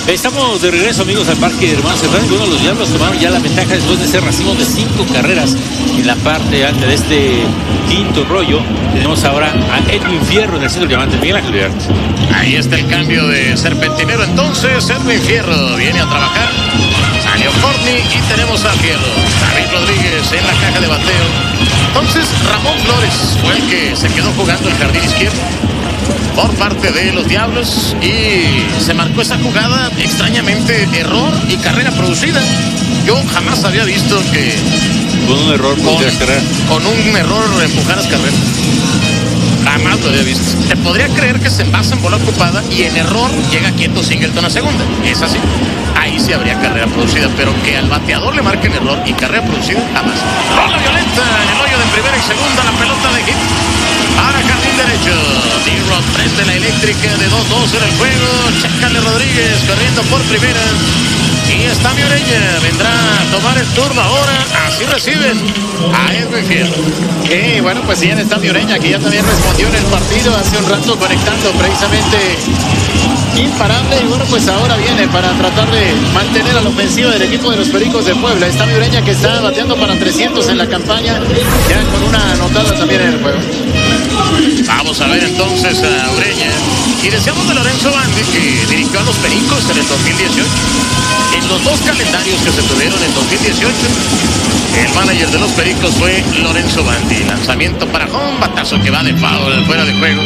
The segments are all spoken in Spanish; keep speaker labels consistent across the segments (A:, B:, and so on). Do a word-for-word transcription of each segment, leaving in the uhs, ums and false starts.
A: Estamos de regreso, amigos, al Parque de Hermanos Hernández. Bueno, los Diablos tomaron ya la ventaja después de ese racimo de cinco carreras en la parte alta de este quinto rollo. Tenemos ahora a Edwin Fierro en el centro diamante. Miguel Ángel Uriarte.
B: Ahí está el cambio de serpentinero. Entonces, Edwin Fierro viene a trabajar. Salió Courtney y tenemos a Fierro. David Rodríguez en la caja de bateo. Entonces, Ramón Flores fue el que se quedó jugando el jardín izquierdo por parte de los Diablos y se marcó esa jugada, extrañamente error y carrera producida. Yo jamás había visto que
A: con un error
B: con, con un error empujaras carrera. Jamás lo había visto. Te podría creer que se envasa en bola ocupada y en error llega quieto Singleton a segunda. Es así. Ahí sí habría carrera producida, pero que al bateador le marquen error y carrera producida, jamás. Rola violenta en el hoyo de primera y segunda, la pelota de hit para jardín derecho. D-Rock prende la eléctrica de dos dos en el juego. Chécale Rodríguez corriendo por primera. Y está mi Ureña, vendrá a tomar el turno ahora. Así reciben a Edwin Fierro.
C: Sí, bueno, pues ya está mi Ureña, que ya también respondió en el partido hace un rato, conectando precisamente imparable. Y bueno, pues ahora viene para tratar de mantener a la ofensiva del equipo de los Pericos de Puebla. Está mi Ureña, que está bateando para trescientos en la campaña, ya con una anotada también en el juego.
B: Vamos a ver entonces a Ureña. Y decíamos de Lorenzo Bandi, que dirigió a los Pericos en el dos mil dieciocho. En los dos calendarios que se tuvieron en dos mil dieciocho, el manager de los Pericos fue Lorenzo Bandi. Lanzamiento para home, batazo que va de foul, fuera de juego.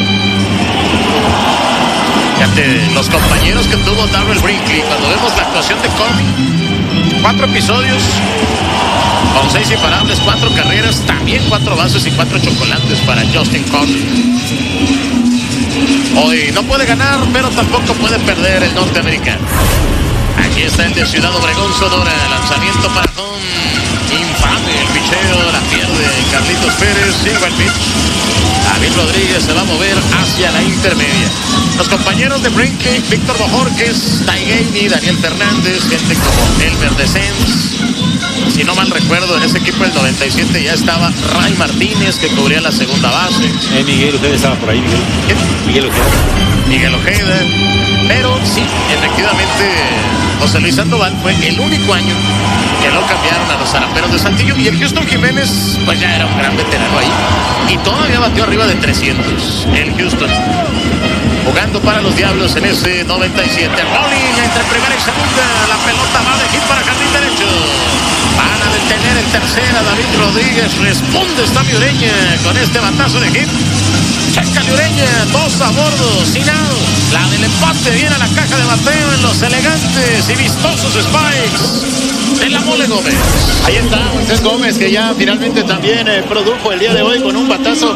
B: Fíjate, los compañeros que tuvo Darrell Brinkley, cuando vemos la actuación de Courtney, cuatro episodios, con seis imparables, cuatro carreras, también cuatro bases y cuatro chocolates para Justin Courtney. Hoy no puede ganar, pero tampoco puede perder el norteamericano. Aquí está el de Ciudad Obregón, Sonora. Lanzamiento para home. Infame el picheo. La pierde Carlitos Pérez. Sigue el pitch. David Rodríguez se va a mover hacia la intermedia. Los compañeros de Brinkley, Víctor Bojorquez, Ty Gainey, Daniel Fernández, gente como Elmer Descens. Si no mal recuerdo, en ese equipo del noventa y siete ya estaba Ray Martínez, que cubría la segunda base.
A: Eh, Miguel Ojeda estaba por ahí, Miguel.
B: ¿Qué?
A: Miguel Ojeda.
B: Miguel Ojeda. Pero sí, efectivamente, José Luis Sandoval fue el único año que lo cambiaron a los Zaraperos de Saltillo. Y el Houston Jiménez, pues ya era un gran veterano ahí. Y todavía batió arriba de trescientos. El Houston, jugando para los Diablos en ese noventa y siete. Rolling entre primera y segunda. La pelota va de hit para jardín derecho. Van a detener el tercera. David Rodríguez responde. Está mi Ureña con este batazo de hit. Checa Ureña, dos a bordo, sin out. La del empate viene a la caja de bateo en los elegantes y vistosos spikes de la Mole Gómez.
C: Ahí está Moisés Gómez, que ya finalmente también eh, produjo el día de hoy con un batazo